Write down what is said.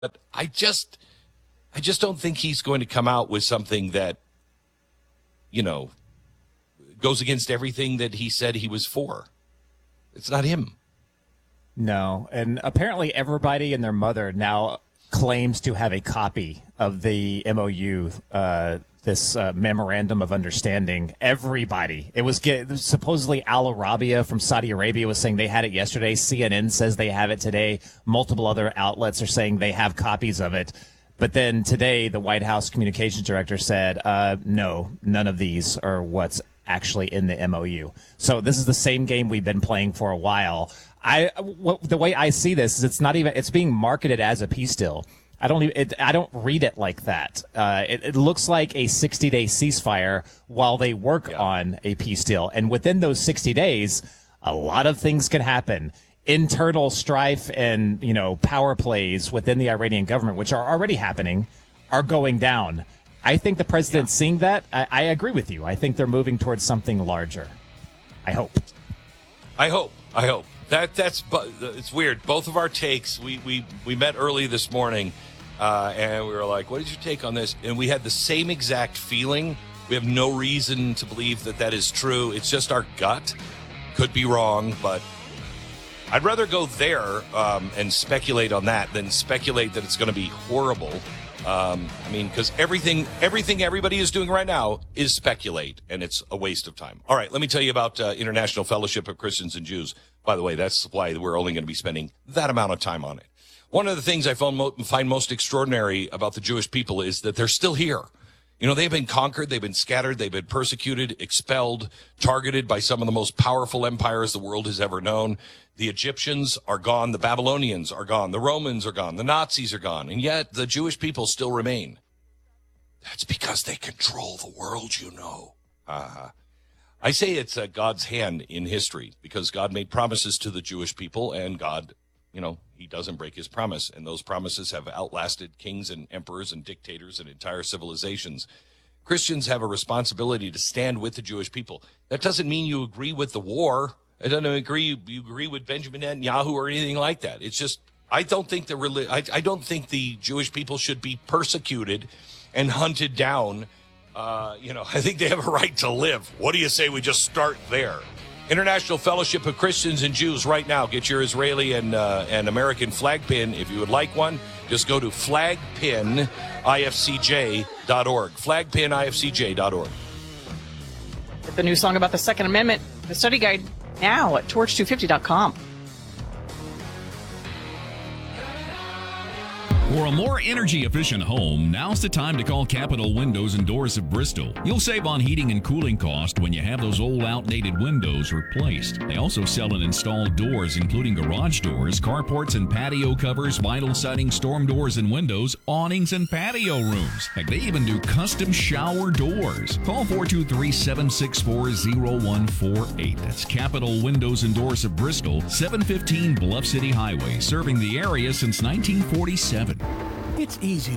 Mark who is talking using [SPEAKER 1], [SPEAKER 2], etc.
[SPEAKER 1] But I just don't think he's going to come out with something that, goes against everything that he said he was for. It's not him.
[SPEAKER 2] No, and apparently everybody and their mother now claims to have a copy of the MOU, this memorandum of understanding. Everybody. It was supposedly Al Arabiya from Saudi Arabia was saying they had it yesterday. CNN says they have it today. Multiple other outlets are saying they have copies of it. But then today, the White House communications director said, no, none of these are what's actually in the MOU. So this is the same game we've been playing for a while. The way I see this is it's being marketed as a peace deal. I don't read it like that. It looks like a 60-day ceasefire while they work on a peace deal. And within those 60 days, a lot of things can happen. Internal strife and, power plays within the Iranian government, which are already happening, are going down. I think the president's seeing that. I agree with you. I think they're moving towards something larger. I hope. It's weird. Both of our takes, we met early this morning, and we were like, what is your take on this? And we had the same exact feeling. We have no reason to believe that is true. It's just our gut. Could be wrong, but I'd rather go there and speculate on that than speculate that it's going to be horrible. Because everything everybody is doing right now is speculate, and it's a waste of time. All right, let me tell you about International Fellowship of Christians and Jews. By the way, that's why we're only going to be spending that amount of time on it. One of the things I find most extraordinary about the Jewish people is that they're still here. They've been conquered, they've been scattered, they've been persecuted, expelled, targeted by some of the most powerful empires the world has ever known. The Egyptians are gone, the Babylonians are gone, the Romans are gone, the Nazis are gone, and yet the Jewish people still remain. That's because they control the world, I say it's God's hand in history because God made promises to the Jewish people, and God, he doesn't break his promise. And those promises have outlasted kings and emperors and dictators and entire civilizations. Christians have a responsibility to stand with the Jewish people. That doesn't mean you agree with the war. It doesn't agree you agree with Benjamin Netanyahu or anything like that. It's just I don't think the Jewish people should be persecuted and hunted down. I think they have a right to live. What do you say we just start there? International Fellowship of Christians and Jews right now. Get your Israeli and American flag pin. If you would like one, just go to flagpinifcj.org. Flagpinifcj.org.
[SPEAKER 3] Get the new song about the Second Amendment, the study guide, now at torch250.com.
[SPEAKER 4] For a more energy-efficient home, now's the time to call Capital Windows and Doors of Bristol. You'll save on heating and cooling cost when you have those old outdated windows replaced. They also sell and install doors, including garage doors, carports and patio covers, vinyl siding, storm doors and windows, awnings and patio rooms. Heck, they even do custom shower doors. Call 423-764-0148. That's Capital Windows and Doors of Bristol, 715 Bluff City Highway, serving the area since 1947.
[SPEAKER 5] It's easy